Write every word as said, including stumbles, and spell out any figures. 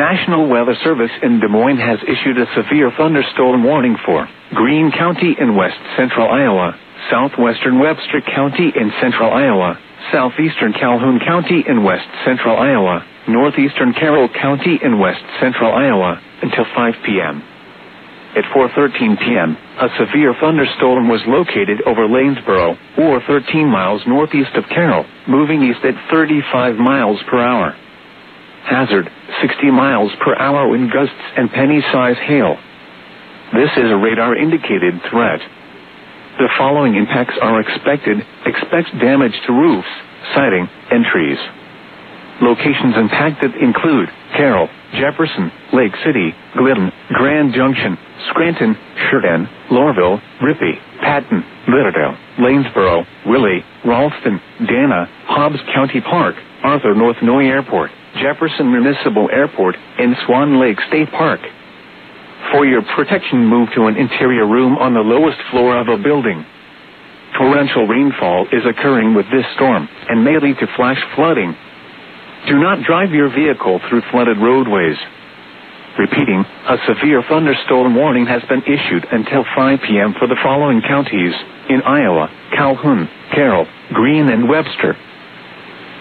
National Weather Service in Des Moines has issued a severe thunderstorm warning for Greene County in west central Iowa, southwestern Webster County in central Iowa, southeastern Calhoun County in west central Iowa, northeastern Carroll County in west central Iowa, until five p.m. At four thirteen p.m., a severe thunderstorm was located over Lanesboro, or thirteen miles northeast of Carroll, moving east at thirty-five miles per hour. Hazard, sixty miles per hour wind gusts and penny-size hail. This is a radar-indicated threat. The following impacts are expected. Expect damage to roofs, siding, and trees. Locations impacted include Carroll, Jefferson, Lake City, Glidden, Grand Junction, Scranton, Sheridan, Lorville, Rippey, Patton, Lauderdale, Lanesboro, Willie, Ralston, Dana, Hobbs County Park, Arthur North Noy Airport, Jefferson Municipal Airport, and Swan Lake State Park. For your protection, move to an interior room on the lowest floor of a building. Torrential rainfall is occurring with this storm and may lead to flash flooding. Do not drive your vehicle through flooded roadways. Repeating, a severe thunderstorm warning has been issued until five p.m. for the following counties in Iowa: Calhoun, Carroll, Greene, and Webster.